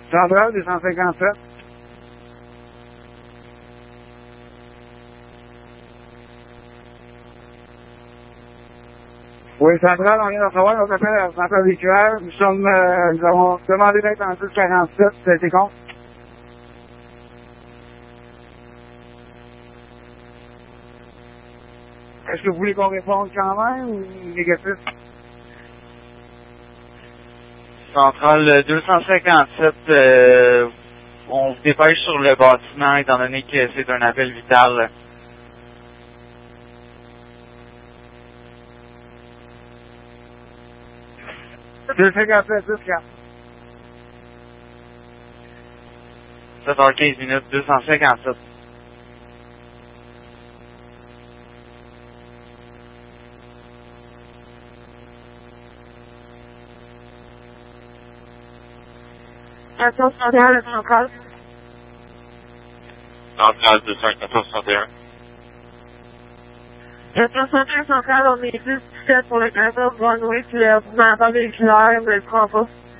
Central 257. Oui, Central, on vient de recevoir notre appel à la centrale véhiculaire. Nous avons demandé d'être en 1047, ça a été con. Est-ce que vous voulez qu'on réponde quand même ou négatif? Centrale 257, on se dépêche sur le bâtiment étant donné que c'est un appel vital. « 257, 10-4. 7h15, 257. Station Centrale, Centrale. Centrale 214-61. Station Centrale, on est 10-17 pour le 14 runway, puis vous m'entendez véhiculaire, mais je ne prends pas.